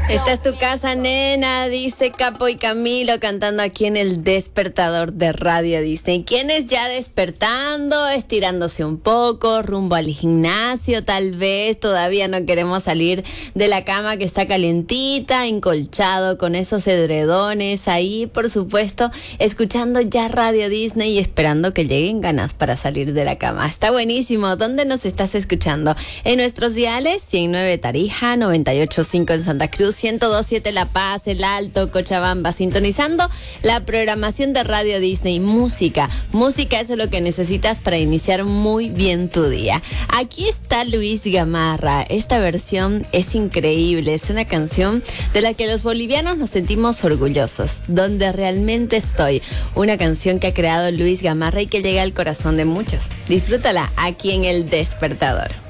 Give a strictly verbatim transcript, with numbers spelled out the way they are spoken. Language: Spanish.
Esta es tu casa, nena, dice Capo y Camilo cantando aquí en el despertador de Radio Disney. ¿Quiénes ya despertando, estirándose un poco, rumbo al gimnasio? Tal vez todavía no queremos salir de la cama que está calentita, encolchado con esos edredones ahí, por supuesto, escuchando ya Radio Disney y esperando que lleguen ganas para salir de la cama. Está buenísimo. ¿Dónde nos estás escuchando? En nuestros diales, ciento nueve Tarija, noventa y ocho punto cinco en Santa Cruz, ciento dos punto siete La Paz, El Alto, Cochabamba, sintonizando la programación de Radio Disney. Música, música es lo que necesitas para iniciar muy bien tu día. Aquí está Luis Gamarra. Esta versión es increíble, es una canción de la que los bolivianos nos sentimos orgullosos. Donde realmente estoy, una canción que ha creado Luis Gamarra y que llega al corazón de muchos. Disfrútala aquí en El Despertador.